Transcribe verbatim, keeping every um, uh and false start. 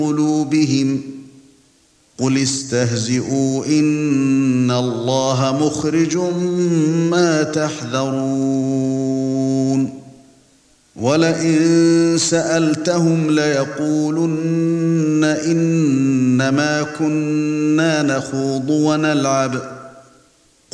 قلوبهم قل استهزئوا إن الله مخرج ما تحذرون ولئن سألتهم ليقولن إنما كنا نخوض ونلعب